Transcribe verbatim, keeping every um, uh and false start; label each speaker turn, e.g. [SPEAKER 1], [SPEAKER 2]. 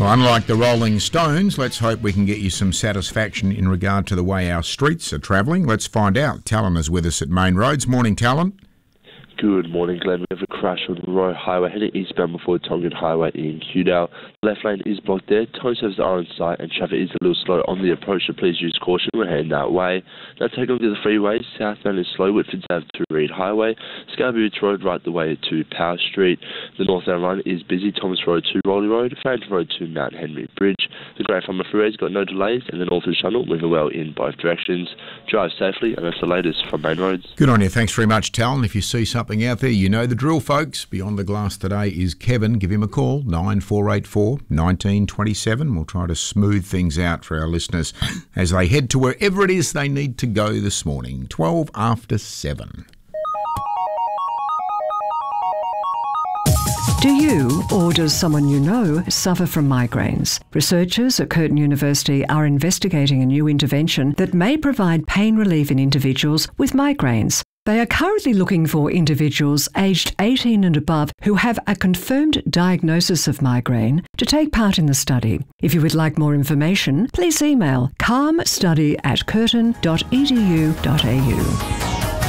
[SPEAKER 1] Well, unlike the Rolling Stones, let's hope we can get you some satisfaction in regard to the way our streets are travelling. Let's find out. Talon is with us at Main Roads. Morning, Talon.
[SPEAKER 2] Good morning, Glenn. We have a crash on the Royal Highway heading eastbound before Tongan Highway in Kewdale. The left lane is blocked there. Towing services are on site and traffic is a little slow on the approach, so please use caution. We're heading that way. Now take a look at the freeway. Southbound is slow. Whitford's Ave to Reed Highway. Scarborough Road right the way to Power Street. The northbound line is busy. Thomas Road to Rowley Road. Farrington Road to Mount Henry Bridge. The Great Farmer Freeway's got no delays, and the Northern Channel moving well in both directions. Drive safely, and that's the latest from Main Roads.
[SPEAKER 1] Good on you. Thanks very much, Talon. If you see something out there, you know the drill, folks. Beyond the Glass today is Kevin. Give him a call, nine four eight four, one nine two seven. We'll try to smooth things out for our listeners as they head to wherever it is they need to go this morning. twelve after seven.
[SPEAKER 3] Do you, or does someone you know, suffer from migraines? Researchers at Curtin University are investigating a new intervention that may provide pain relief in individuals with migraines. They are currently looking for individuals aged eighteen and above who have a confirmed diagnosis of migraine to take part in the study. If you would like more information, please email calmstudy at curtin dot e d u dot a u.